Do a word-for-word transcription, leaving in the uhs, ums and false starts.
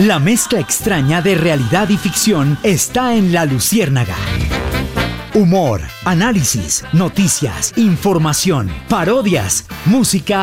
La mezcla extraña de realidad y ficción está en La Luciérnaga. Humor, análisis, noticias, información, parodias, música